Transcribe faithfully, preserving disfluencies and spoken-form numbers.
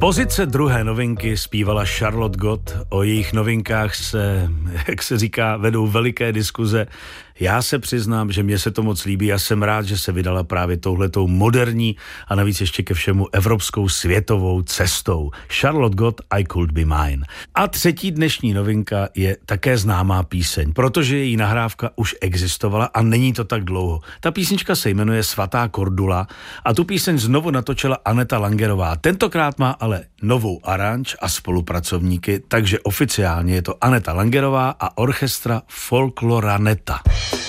pozice druhé novinky zpívala Charlotte Gott. O jejich novinkách se, jak se říká, vedou veliké diskuze. Já se přiznám, že mně se to moc líbí. Já jsem rád, že se vydala právě touhletou moderní a navíc ještě ke všemu evropskou světovou cestou. Charlotte Gott, I Could Be Mine. A třetí dnešní novinka je také známá píseň, protože její nahrávka už existovala a není to tak dlouho. Ta písnička se jmenuje Svatá Kordula a tu píseň znovu natočila Aneta Langerová. Tentokrát má ale novou aranž a spolupracovníky, takže oficiálně je to Aneta Langerová a orchestra Folkloraneta.